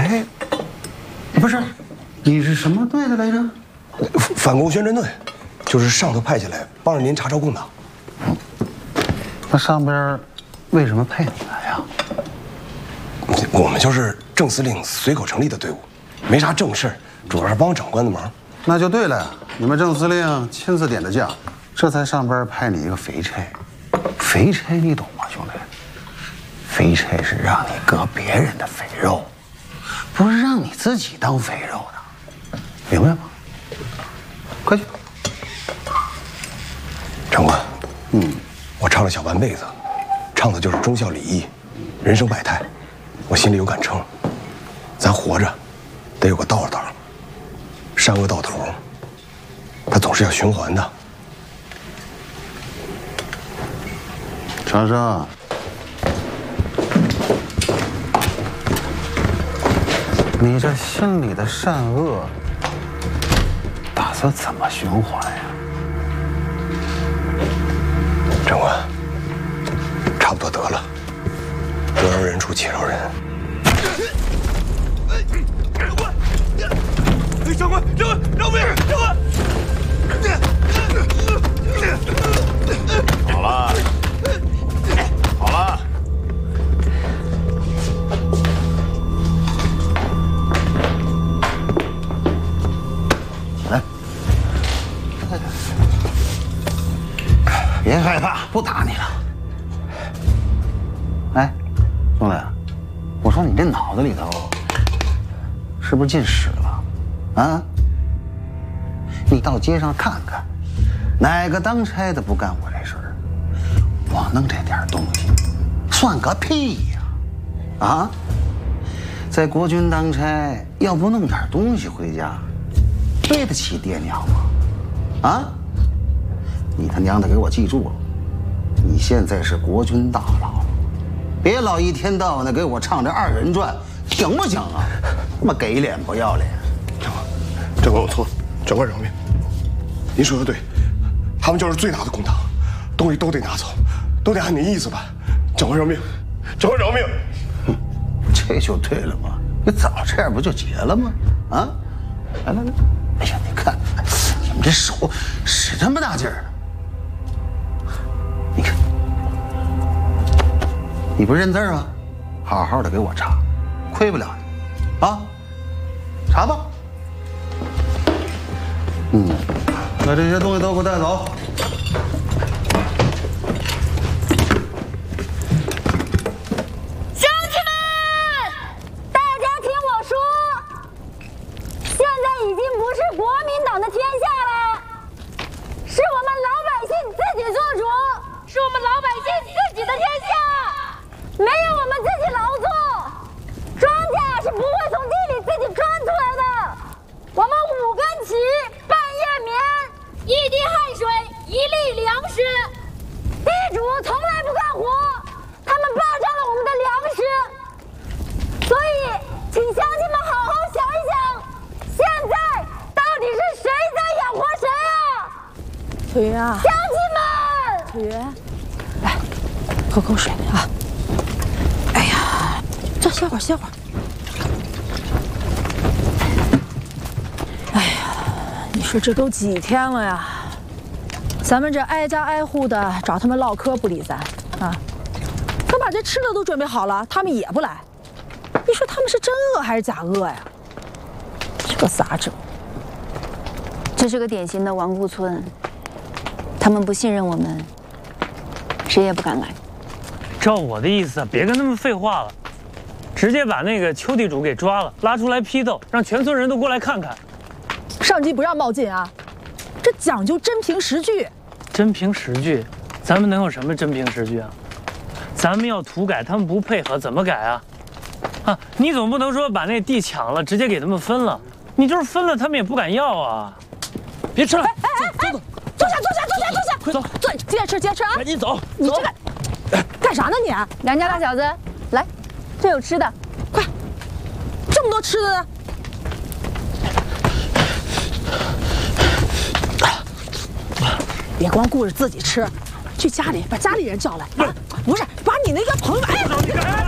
哎，不是，你是什么队的来着？ 反共宣传队，就是上头派下来帮着您查抄共党。 那上边为什么派你来呀？ 我们就是郑司令随口成立的队伍，没啥正事，主要是帮长官的忙。 那就对了，你们郑司令亲自点的将，这才上边派你一个肥差。肥差你懂吗，兄弟？肥差是让你割别人的肥肉，不是让你自己当肥肉的，明白吗？快去。 长官，我唱了小半辈子，唱的就是忠孝礼义，人生百态，我心里有杆秤。咱活着，得有个道道，善恶到头，它总是要循环的。 长生，你这心里的善恶，打算怎么循环呀？ 长官，差不多得了，得饶人处且饶人。 长官，饶命！长官， 好了，好了。 来，别害怕，不打你了。哎，兄弟，我说你这脑子里头是不是进屎了？啊！你到街上看看，哪个当差的不干我这事儿？我弄这点东西，算个屁呀！啊，在国军当差，要不弄点东西回家，对得起爹娘吗？啊！你他娘的给我记住了，你现在是国军大佬，别老一天到晚的给我唱这二人转，行不行啊？他妈给脸不要脸！ 长官，我错了，长官饶命。您说的对，他们就是最大的共党，东西都得拿走，都得按您意思办。长官饶命，长官饶命。 这就对了嘛，你早这样不就结了吗？啊，来，哎呀，你看，你们这手使这么大劲儿，你看，你不认字吗？好好的给我查，亏不了你，啊，查吧。把这些东西都给我带走。 乡亲们，大家听我说，现在已经不是国民党的天下了，是我们老百姓自己做主，是我们老百姓自己的天下，没有我们自己劳作，庄稼是不会从地里自己钻出来的。我们5根旗，半夜眠。一滴汗水，一粒粮食。地主从来不干活，他们霸占了我们的粮食。所以，请乡亲们好好想一想，现在到底是谁在养活谁啊？ 翠云啊， 乡亲们， 翠云，来，喝口水啊。哎呀，这歇会儿，歇会儿。哎呀。你说这都几天了呀？咱们这挨家挨户的找他们唠嗑不理咱啊，咱把这吃的都准备好了，他们也不来。你说他们是真饿还是假饿呀？这咋整？ 这是个典型的亡故村，他们不信任我们，谁也不敢来。 照我的意思，别跟他们废话了，直接把那个邱地主给抓了，拉出来批斗，让全村人都过来看看。 上级不让冒进啊，这讲究真凭实据。 真凭实据，咱们能有什么真凭实据啊？咱们要土改，他们不配合，怎么改啊？啊，你总不能说把那地抢了，直接给他们分了？你就是分了，他们也不敢要啊！ 别吃了， 走，坐下， 快走， 坐，接着吃啊！ 赶紧走， 你这个干啥呢你？ 梁家大小子，来，这有吃的， 快，这么多吃的呢。别光顾着自己吃，去家里把家里人叫来啊！不是，把你那个朋友，哎，